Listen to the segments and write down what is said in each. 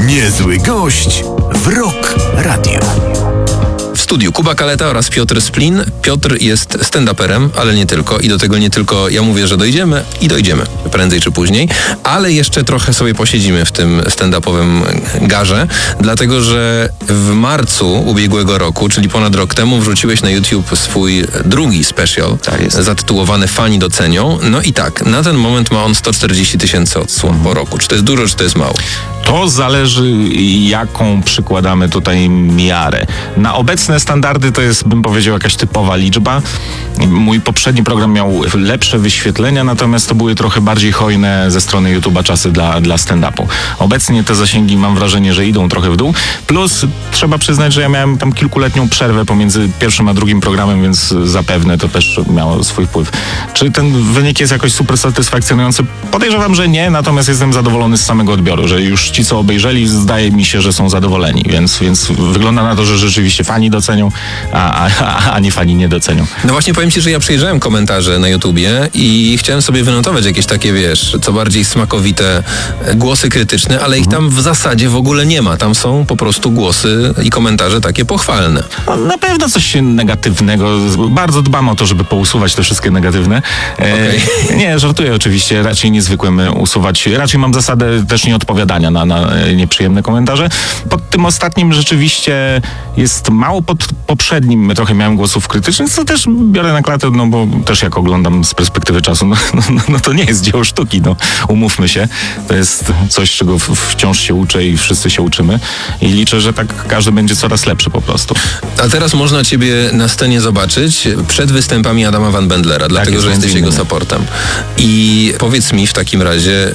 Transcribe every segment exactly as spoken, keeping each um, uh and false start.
Niezły gość w Rock Radio. W studiu Kuba Kaleta oraz Piotr Splin. Piotr jest stand-uperem, ale nie tylko. I do tego nie tylko ja mówię, że dojdziemy i dojdziemy prędzej czy później, ale jeszcze trochę sobie posiedzimy w tym stand-upowym garze, dlatego że w marcu ubiegłego roku, czyli ponad rok temu, wrzuciłeś na YouTube swój drugi special, tak jest, zatytułowany Fani docenią. No i tak, na ten moment ma on sto czterdzieści tysięcy odsłon po roku. Czy to jest dużo, czy to jest mało? To zależy, jaką przykładamy tutaj miarę. Na obecne standardy to jest, bym powiedział, jakaś typowa liczba. Mój poprzedni program miał lepsze wyświetlenia, natomiast to były trochę bardziej hojne ze strony YouTube'a czasy dla, dla stand-upu. Obecnie te zasięgi, mam wrażenie, że idą trochę w dół. Plus trzeba przyznać, że ja miałem tam kilkuletnią przerwę pomiędzy pierwszym a drugim programem, więc zapewne to też miało swój wpływ. Czy ten wynik jest jakoś super satysfakcjonujący? Podejrzewam, że nie, natomiast jestem zadowolony z samego odbioru, że już ci, co obejrzeli, zdaje mi się, że są zadowoleni, więc, więc wygląda na to, że rzeczywiście fani docenią, a, a, a nie fani nie docenią. No właśnie powiem ci, że ja przejrzałem komentarze na YouTubie i chciałem sobie wynotować jakieś takie, wiesz, co bardziej smakowite głosy krytyczne, ale ich tam w zasadzie w ogóle nie ma. Tam są po prostu głosy i komentarze takie pochwalne. No, na pewno coś negatywnego. Bardzo dbam o to, żeby pousuwać te wszystkie negatywne. Okay. E, nie, żartuję oczywiście. Raczej nie zwykłem usuwać. Raczej mam zasadę też nieodpowiadania na, na nieprzyjemne komentarze. Pod tym ostatnim rzeczywiście jest mało, pod poprzednim trochę miałem głosów krytycznych, co też biorę na klatę, no bo też jak oglądam z perspektywy czasu, no, no, no to nie jest dzieło sztuki, no umówmy się. To jest coś, czego w, wciąż się uczę i wszyscy się uczymy i liczę, że tak każdy będzie coraz lepszy po prostu. A teraz można ciebie na scenie zobaczyć przed występami Adama Van Bendlera, dlatego, jest, że jesteś jego supportem. I powiedz mi w takim razie,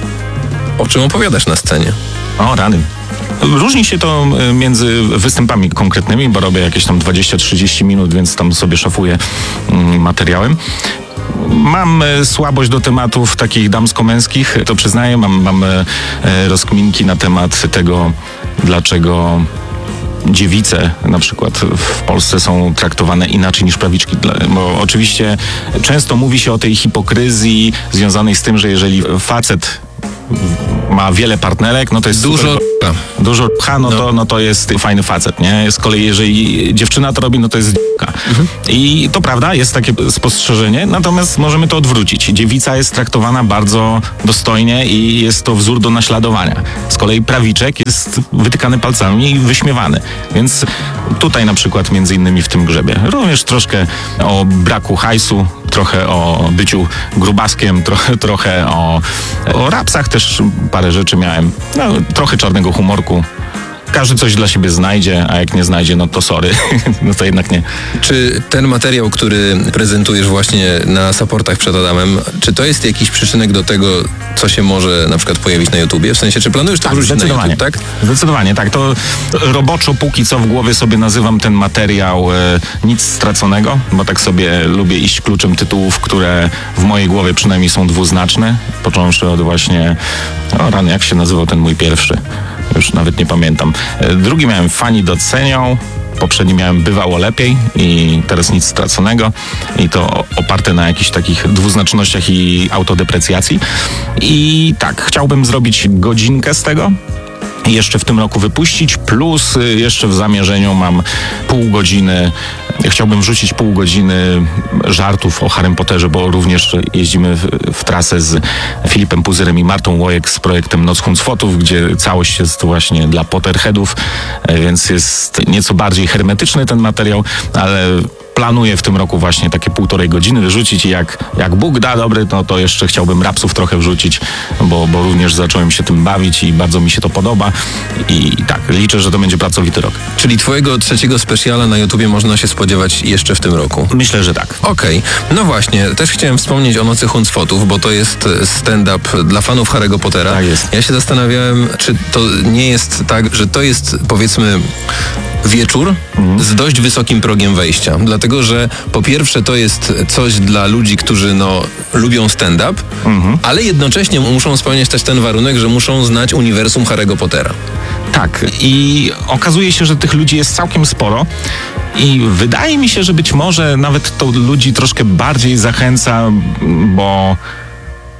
o czym opowiadasz na scenie? O, rany. Różni się to między występami konkretnymi, bo robię jakieś tam dwadzieścia trzydzieści minut, więc tam sobie szafuję materiałem. Mam słabość do tematów takich damsko-męskich, to przyznaję. Mam, mam rozkminki na temat tego, dlaczego dziewice na przykład w Polsce są traktowane inaczej niż prawiczki. Bo oczywiście często mówi się o tej hipokryzji związanej z tym, że jeżeli facet ma wiele partnerek, no to jest dużo super, dużo pcha, no, no. To, no to jest fajny facet, nie? Z kolei jeżeli dziewczyna to robi, no to jest d***ka. Mhm. I to prawda, jest takie spostrzeżenie, natomiast możemy to odwrócić. Dziewica jest traktowana bardzo dostojnie i jest to wzór do naśladowania. Z kolei prawiczek jest wytykany palcami i wyśmiewany. Więc tutaj na przykład między innymi w tym grzebie. Również troszkę o braku hajsu, trochę o byciu grubaskiem, trochę, trochę o, o rapsach też parę rzeczy miałem. No, trochę czarnego humorku. Każdy coś dla siebie znajdzie, a jak nie znajdzie, no to sorry. No to jednak nie. Czy ten materiał, który prezentujesz właśnie na supportach przed Adamem, czy to jest jakiś przyczynek do tego, co się może na przykład pojawić na YouTubie? W sensie, czy planujesz to tak, wrzucić na YouTube, tak? Zdecydowanie, tak. To roboczo póki co w głowie sobie nazywam ten materiał e, Nic straconego, bo tak sobie lubię iść kluczem tytułów, które w mojej głowie przynajmniej są dwuznaczne, począwszy od właśnie, o rany, jak się nazywał ten mój pierwszy? Już nawet nie pamiętam. Drugi miałem Fani docenią, poprzedni miałem Bywało lepiej i teraz Nic straconego i to oparte na jakichś takich dwuznacznościach i autodeprecjacji. I tak, chciałbym zrobić godzinkę z tego i jeszcze w tym roku wypuścić, plus jeszcze w zamierzeniu mam pół godziny, chciałbym wrzucić pół godziny żartów o Harrym Potterze, bo również jeździmy w, w trasę z Filipem Puzyrem i Martą Łojek z projektem Noc Huncfotów, gdzie całość jest właśnie dla Potterheadów, więc jest nieco bardziej hermetyczny ten materiał, ale planuję w tym roku właśnie takie półtorej godziny wyrzucić i jak, jak Bóg da dobry, no to jeszcze chciałbym rapsów trochę wrzucić, bo, bo również zacząłem się tym bawić i bardzo mi się to podoba i tak, liczę, że to będzie pracowity rok. Czyli twojego trzeciego specjala na YouTubie można się spodziewać jeszcze w tym roku? Myślę, że tak. Okej, okay. No właśnie, też chciałem wspomnieć o Nocy Huncfotów, bo to jest stand-up dla fanów Harry'ego Pottera. Tak jest. Ja się zastanawiałem, czy to nie jest tak, że to jest, powiedzmy, wieczór mhm. z dość wysokim progiem wejścia. Dlatego, że po pierwsze to jest coś dla ludzi, którzy no, lubią stand-up, mhm. ale jednocześnie muszą spełniać też ten warunek, że muszą znać uniwersum Harry'ego Pottera. Tak, i okazuje się, że tych ludzi jest całkiem sporo i wydaje mi się, że być może nawet to ludzi troszkę bardziej zachęca, bo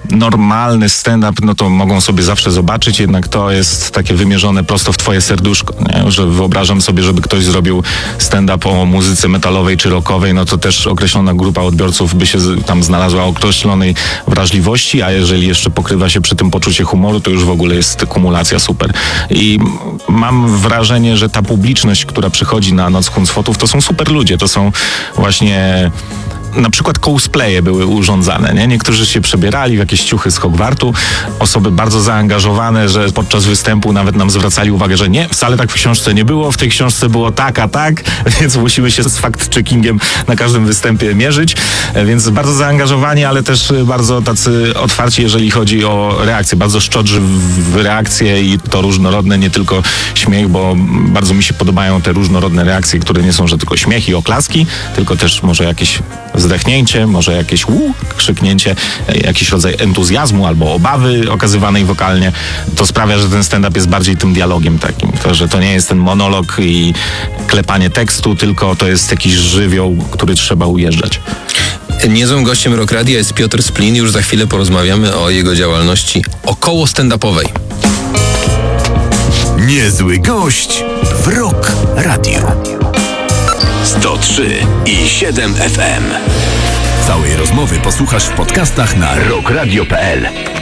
normalny stand-up, no to mogą sobie zawsze zobaczyć, jednak to jest takie wymierzone prosto w twoje serduszko, nie? Że wyobrażam sobie, żeby ktoś zrobił stand-up o muzyce metalowej czy rockowej, no to też określona grupa odbiorców by się z- tam znalazła o określonej wrażliwości, a jeżeli jeszcze pokrywa się przy tym poczucie humoru, to już w ogóle jest kumulacja super. I mam wrażenie, że ta publiczność, która przychodzi na Noc Huncwotów, to są super ludzie, to są właśnie... Na przykład cosplaye były urządzane, nie? Niektórzy się przebierali w jakieś ciuchy z Hogwartu, osoby bardzo zaangażowane, że podczas występu nawet nam zwracali uwagę, że nie, wcale tak w książce nie było, w tej książce było tak, a tak, więc musimy się z fact-checkingiem na każdym występie mierzyć, więc bardzo zaangażowani, ale też bardzo tacy otwarci, jeżeli chodzi o reakcje, bardzo szczodrzy w reakcje i to różnorodne, nie tylko śmiech, bo bardzo mi się podobają te różnorodne reakcje, które nie są, że tylko śmiech i oklaski, tylko też może jakieś wzdechnięcie, może jakieś uu, krzyknięcie, jakiś rodzaj entuzjazmu albo obawy okazywanej wokalnie. To sprawia, że ten stand-up jest bardziej tym dialogiem takim. To, że to nie jest ten monolog i klepanie tekstu, tylko to jest jakiś żywioł, który trzeba ujeżdżać. Niezłym gościem Rock Radia jest Piotr Splin. Już za chwilę porozmawiamy o jego działalności około stand-upowej. Niezły gość w Rock Radio. sto trzy i siedem F M. Całej rozmowy posłuchasz w podcastach na rock radio kropka p l.